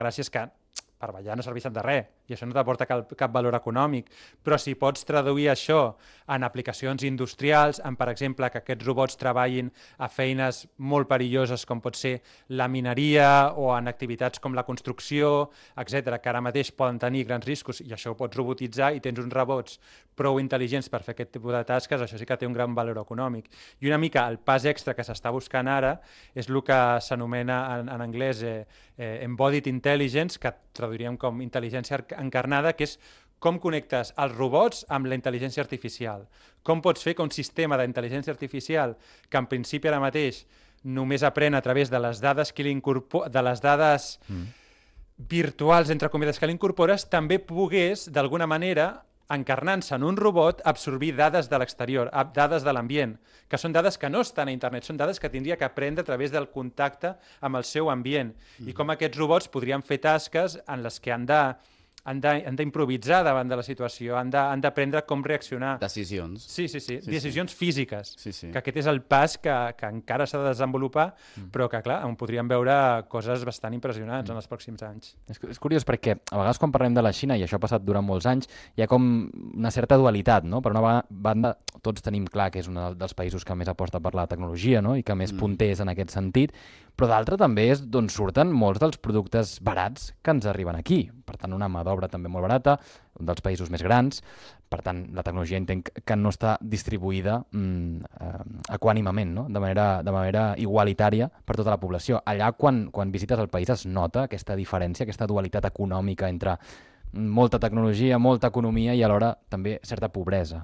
gràcia és que per ballar no serveixen de res i això no t'aporta cap valor econòmic, però si pots traduir això en aplicacions industrials, en, per exemple, que aquests robots treballin a feines molt perilloses com pot ser la mineria o en activitats com la construcció, etc, que ara mateix poden tenir grans riscos i això ho pots robotitzar i tens uns robots prou intel·ligents per fer aquest tipus de tasques, això sí que té un gran valor econòmic. I una mica el pas extra que s'està buscant ara és el que s'anomena en anglès Embodied Intelligence, que traduiríem com intel·ligència encarnada, que és com connectes els robots amb la intel·ligència artificial. Com pots fer que un sistema d'intel·ligència artificial, que en principi ara mateix només aprèn a través de les dades que de les dades virtuals, entre cometes, que l'incorpores, també pogués, d'alguna manera, encarnant-se en un robot, absorbir dades de l'exterior, dades de l'ambient, que són dades que no estan a internet, són dades que tindria que aprendre a través del contacte amb el seu ambient. I com aquests robots podrien fer tasques en les que han d'improvisar davant de la situació, han d'aprendre com reaccionar. Decisions. Sí. Decisions físiques. Sí. Que aquest és el pas que encara s'ha de desenvolupar, però que, clar, on podríem veure coses bastant impressionants en els pròxims anys. És curiós perquè a vegades quan parlem de la Xina, i això ha passat durant molts anys, hi ha com una certa dualitat, no? Per una banda, tots tenim clar que és un dels països que més aposta per la tecnologia, no? I que més punters en aquest sentit, però d'altra també és d'on surten molts dels productes barats que ens arriben aquí. Per tant, una mà d'obra també molt barata, un dels països més grans, per tant, la tecnologia entenc que no està distribuïda equànimement, no? De manera igualitària per tota la població. Allà, quan visites el país, es nota aquesta diferència, aquesta dualitat econòmica entre molta tecnologia, molta economia i alhora també certa pobresa.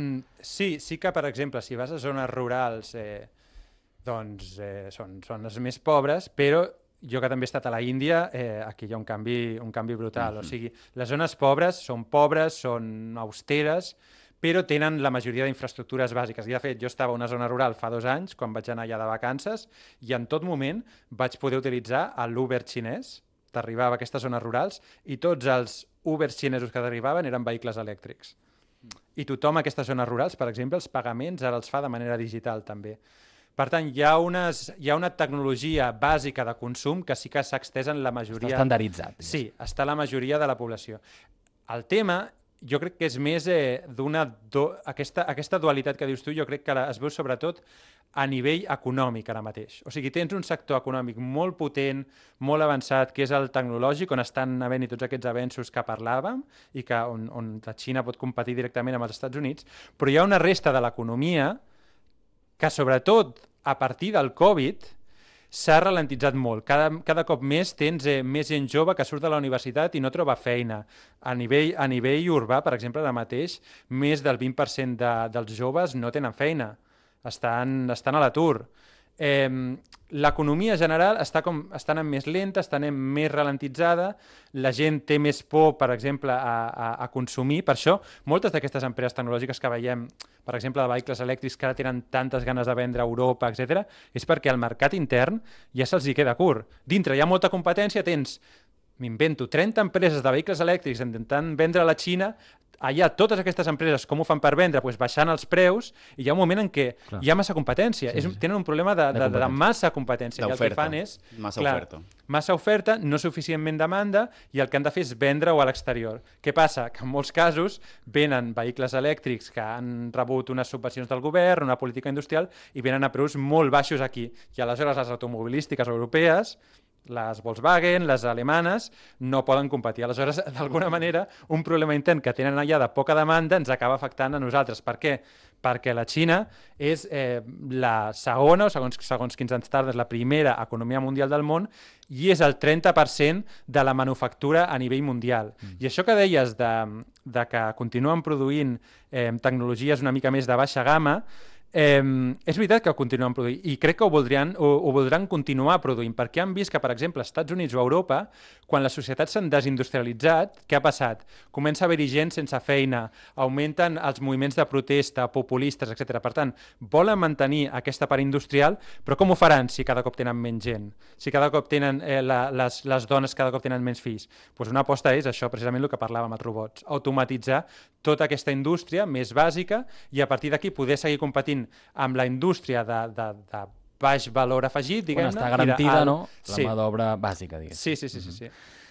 Sí que, per exemple, si vas a zones rurals, doncs són zones més pobres, però jo que també he estat a la Índia, aquí hi ha un canvi brutal. O sigui, les zones pobres, són austeres, però tenen la majoria d'infraestructures bàsiques. I, de fet, jo estava a una zona rural fa 2 anys, quan vaig anar allà de vacances, i en tot moment vaig poder utilitzar l'Uber xinès. T'arribava a aquestes zones rurals i tots els Ubers xinesos que t'arribaven eren vehicles elèctrics. I tothom a aquestes zones rurals, per exemple, els pagaments ara els fa de manera digital també. Per tant, hi ha una tecnologia bàsica de consum que sí que s'ha estès en la majoria... Està estandarditzat. Sí, està la majoria de la població. El tema, jo crec que és més aquesta dualitat que dius tu, jo crec que es veu sobretot a nivell econòmic ara mateix. O sigui, tens un sector econòmic molt potent, molt avançat, que és el tecnològic, on estan havent-hi tots aquests avenços que parlàvem i que on la Xina pot competir directament amb els Estats Units, però hi ha una resta de l'economia que sobretot a partir del Covid s'ha ralentitzat molt. Cada cop més tens més gent jove que surt de la universitat i no troba feina. A nivell urbà, per exemple, ara mateix, més del 20% dels joves no tenen feina. Estan a l'atur. L'economia general està anant més lenta, està anant més ralentitzada, la gent té més por, per exemple, a consumir. Per això, moltes d'aquestes empreses tecnològiques que veiem, per exemple, de vehicles elèctrics que ara tenen tantes ganes de vendre a Europa, etc., és perquè el mercat intern ja se'ls hi queda curt. Dintre hi ha molta competència, m'invento, 30 empreses de vehicles elèctrics intentant vendre a la Xina. Allà totes aquestes empreses com ho fan per vendre? Pues baixant els preus, i hi ha un moment en què hi ha massa competència. Tenen un problema de massa competència. D'oferta. Massa oferta, no suficientment demanda, i el que han de fer és vendre-ho a l'exterior. Què passa? Que en molts casos venen vehicles elèctrics que han rebut unes subvencions del govern, una política industrial, i venen a preus molt baixos aquí. I aleshores les automobilístiques europees, les Volkswagen, les alemanes, no poden competir. Aleshores, d'alguna manera, un problema intern que tenen allà de poca demanda ens acaba afectant a nosaltres. Per què? Perquè la Xina és la segona, o segons quins anys tardes, la primera economia mundial del món, i és el 30% de la manufactura a nivell mundial. I això que deies de que continuen produint tecnologies una mica més de baixa gamma, és veritat que ho continuen produint, i crec que ho voldran continuar produint, perquè han vist que, per exemple, als Estats Units o a Europa, quan les societats s'han desindustrialitzat, què ha passat? Comença a haver-hi gent sense feina, augmenten els moviments de protesta, populistes, etc. Per tant, volen mantenir aquesta part industrial, però com ho faran si cada cop tenen menys gent? Si cada cop tenen les dones cada cop tenen menys fills? Doncs una aposta és això, precisament el que parlàvem als robots, automatitzar tota aquesta indústria més bàsica i a partir d'aquí poder seguir competint amb la indústria de baix valor afegit, diguem-ne. Quan està garantida, no? La mà d'obra bàsica, diguem. Sí.